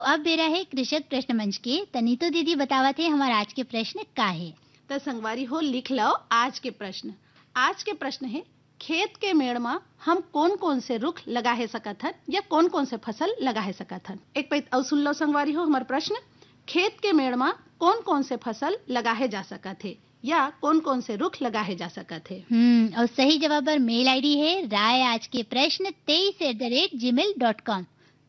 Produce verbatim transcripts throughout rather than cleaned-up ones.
अब बेरा है कृषक प्रश्न मंच के। तनी तो दीदी बतावा थे हमारा आज के प्रश्न का है। तो संगवारी हो लिख लो आज के प्रश्न। आज के प्रश्न है, खेत के मेड़ में हम कौन कौन से रुख लगा है सकत हन या कौन कौन से फसल लगा है सकत हन। एक पे और सुन लो संगवारी हो हमारा प्रश्न, खेत के मेड़ में कौन कौन से फसल लगाए जा सकत है या कौन कौन से रुख लगाए जा सकत है। हम्म और सही जवाब पर मेल आईडी है राय आज के प्रश्न तेईस at the rate ji mail dot com.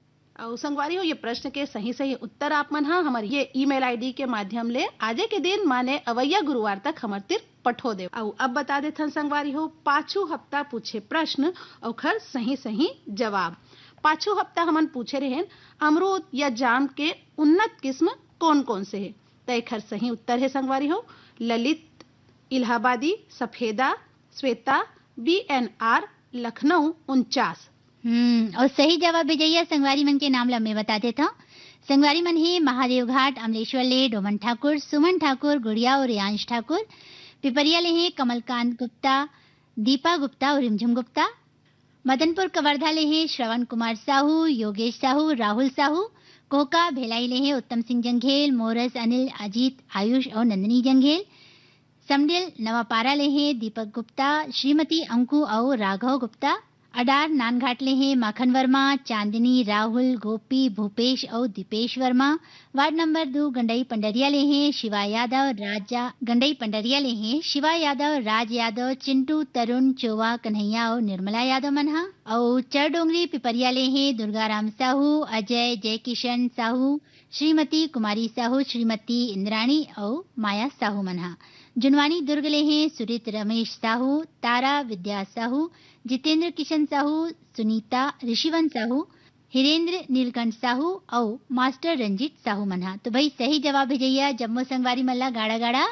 और संगवारी हो ये प्रश्न के सही सही उत्तर आप मन हाँ हमारे ये ईमेल आईडी के माध्यम ले आजे के दिन माने अवैया गुरुवार तक हमारे तिर पठो दे। और अब बता देथन संगवारी हो पाछू हफ्ता पूछे प्रश्न और खर सही सही जवाब। पाछू हफ्ता हमन पूछे रहे अमरूद या जाम के उन्नत किस्म कौन कौन से है। तो खर सही उत्तर है संगवारी हो ललित, इलाहाबादी, सफेदा, Shweta, B N R, Lucknow उनचास। हम्म और सही जवाब भेजैया संगवारी मन के नाम ला मैं बता देता हूँ। संगवारी मन है महादेव घाट, अमलेश्वर ले डोमन ठाकुर, सुमन ठाकुर, गुड़िया और रियांश ठाकुर। पिपरिया ले हैं कमलकांत गुप्ता, दीपा गुप्ता और रिमझिम गुप्ता। मदनपुर कवर्धा ले हैं श्रवण कुमार साहू, योगेश साहू, राहुल साहू। कोहका भेलाई ले हैं उत्तम सिंह जंघेल, मोरस अनिल, अजीत, आयुष और नंदिनी जंघेल। समडेल नवापारा ले हैं दीपक गुप्ता, श्रीमती अंकु और राघव गुप्ता। अडार नानघाट ले हैं माखन वर्मा, चांदनी, राहुल, गोपी, भूपेश और दीपेश वर्मा। वार्ड नंबर दो गंडई पंडरिया ले हैं शिवा यादव, राजा गंडई पंडरिया ले हैं शिवा यादव, राज यादव, चिंटू, तरुण, चोवा, कन्हैया और निर्मला यादव मनहा। और चर डोंगरी पिपरिया ले हैं दुर्गाराम साहू, अजय, जय किशन साहू, श्रीमती कुमारी साहू, श्रीमती इंद्राणी और माया साहू मनहा। जुनवानी दुर्ग ले हैं सुरित रमेश साहू, तारा विद्या साहू, जितेंद्र किशन साहू, सुनीता, ऋषिवन साहू, हिरेंद्र नीलकंठ साहू और मास्टर रंजीत साहू मनहा। तो भाई सही जवाब भेजैया जम्मू संगवारी मल्ला गाड़ा गाड़ा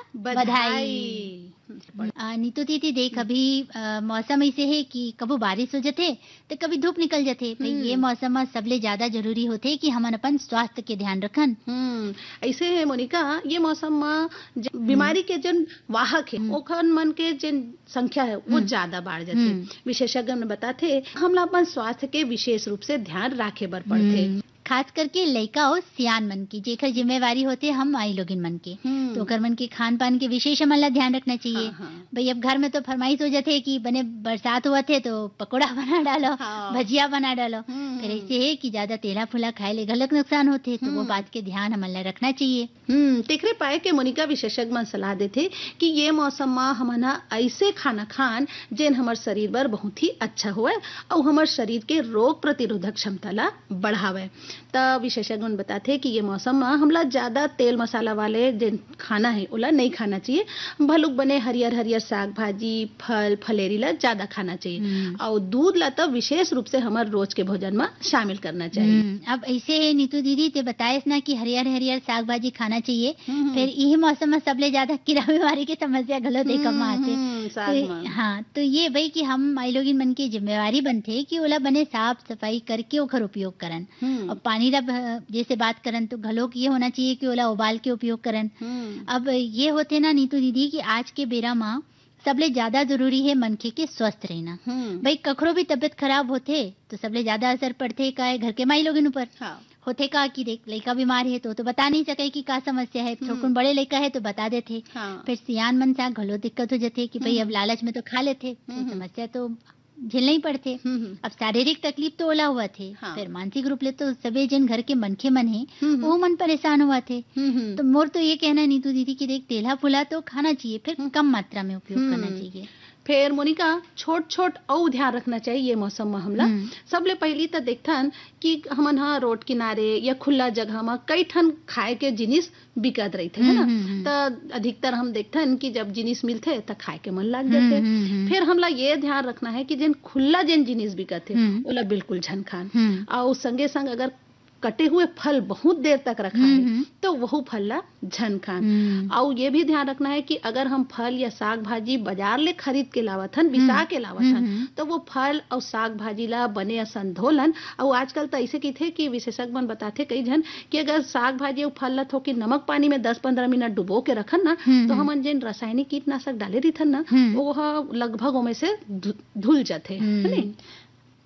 बधाई। आ, नीतू दीदी देख अभी आ, मौसम ऐसे है कि कभी बारिश हो जाते तो कभी धूप निकल जाते। भाई ये मौसम में सबले ज्यादा जरूरी होते कि हम अपन स्वास्थ्य के ध्यान रखन। हम्म ऐसे है मोनिका, ये मौसम में बीमारी के जन वाहक है ओखन मन के जन संख्या है वो ज्यादा बढ़ जाते। विशेषज्ञ ने बताते हम अपन स्वास्थ्य के विशेष रूप से ध्यान राखे बर पड़ते, खास करके लड़का और सियान मन की जेकर जिम्मेवारी होते हम आई लोगिन मन के। तो ओकर मन के खान पान के विशेष हमन ला ध्यान रखना चाहिए। हाँ, हाँ। भाई अब घर में तो फरमाइश हो जाते कि बने बरसात हुआ थे तो पकोड़ा बना डालो, हाँ। भजिया बना डालो। फिर ऐसे है कि ज्यादा तेला फुला खाए ले गलत नुकसान होते, तो वो बात के ध्यान हमन ला रखना चाहिए। हम्म तेखरे पाए के मोनिका विशेषज्ञ मन सलाह देते कि ये मौसम में हमन ऐसे खाना खान जेन हमार शरीर बर बहुत ही अच्छा हुए और हमार शरीर के रोग प्रतिरोधक क्षमता ला बढ़ावे। तब विशेषज्ञ बताते कि ये मौसम में हमला ज्यादा तेल मसाला वाले जो खाना है उला नहीं खाना चाहिए। भलुक बने हरियर हरियर साग भाजी, फल फलेरी ला ज्यादा खाना चाहिए और दूध ला तो विशेष रूप से हमारे रोज के भोजन में शामिल करना चाहिए। अब ऐसे है नीतू दीदी ते बताए ना कि हरियर हरियर साग भाजी खाना चाहिए। फिर यही मौसम में सबले ज्यादा कीड़ा बीमारी की समस्या गलो देखा में आते। हाँ तो ये भाई कि हम आई लोग मन की जिम्मेवारी बनते कि ओला बने साफ सफाई करके ओखर उपयोग करन। और पानी ला जैसे बात करन तो घलोक ये होना चाहिए कि ओला उबाल के उपयोग करन। अब ये होते ना नीतू दीदी कि आज के बेरा में सबले ज्यादा जरूरी है मनखे के स्वस्थ रहना। भाई कखरो भी तबियत खराब होते तो सबले ज्यादा असर पड़ते का है घर के माई लोगन ऊपर। हाँ। होते का कि देख लड़का बीमार है तो तो बता नहीं सके कि का समस्या है। थोकुन बड़े लड़का है तो बता देते। हाँ। फिर सियान मन सा घलो दिक्कत हो जाते कि भाई अब लालच में तो खा लेते, समस्या तो झेलना ही पड़ते। अब शारीरिक तकलीफ तो ओला हुआ थे। हाँ। फिर मानसिक रूप ले तो सभी जन घर के मनखे मन है वो मन परेशान हुआ थे। तो मोर तो ये कहना है नीतू दीदी की देख तेला फुला तो खाना चाहिए, फिर कम मात्रा में उपयोग करना चाहिए। फिर मोनिका छोट छोट और ध्यान रखना चाहिए ये मौसम में हमला। सबले पहली तो देखथन कि हमन हाँ रोड किनारे या खुला जगह में कई ठन खाए के जिनिस बिकत रहते है ना। तो अधिकतर हम देखथन कि जब जिनिस मिलते तो खाए के मन लग जाते। फिर हमला ये ध्यान रखना है कि जिन खुला जिन जिनिस बिकत है ओला बिल्कुल झन खान। और संगे संग अगर कटे हुए फल बहुत देर तक रखा है तो वह फल ला झन खान। और ये भी ध्यान रखना है कि अगर हम फल या साग भाजी बाजार ले खरीद के लावत हन, बिसा के लावत हन, तो वो फल और साग भाजी ला बने असन धोलन। और आजकल तो ऐसे की थे कि विशेषज्ञ मन बताते कई जन कि अगर साग भाजी और फल ला थोकी नमक पानी में दस पंद्रह मिनट डुबो के रखन ना तो हमन जिन रासायनिक कीटनाशक डाले रही थन ना वो लगभग उमें से धुल जाते है।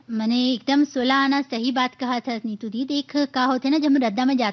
मैंने एकदम सोलह आना सही बात कहा था नीतू दी। देख का होते ना, जब हम रद्दा में